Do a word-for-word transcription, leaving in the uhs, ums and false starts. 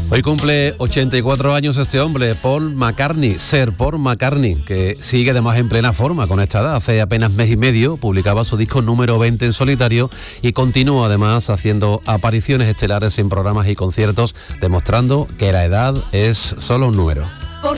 Hoy cumple ochenta y cuatro años este hombre, Paul McCartney, Sir Paul McCartney, que sigue además en plena forma con esta edad. Hace apenas mes y medio publicaba su disco número veinte en solitario y continúa además haciendo apariciones estelares en programas y conciertos, demostrando que la edad es solo un número.